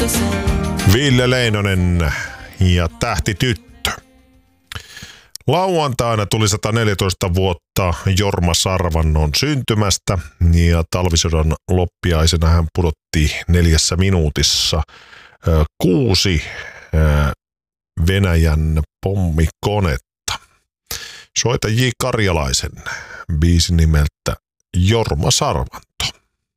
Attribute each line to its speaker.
Speaker 1: Ville Leinonen ja Tähtityttö. Lauantaina tuli 114 vuotta Jorma Sarvannon syntymästä ja talvisodan loppiaisena hän pudotti 4 minuutissa 6 Venäjän pommikonetta. Soita J. Karjalaisen biisi nimeltä Jorma Sarvanto.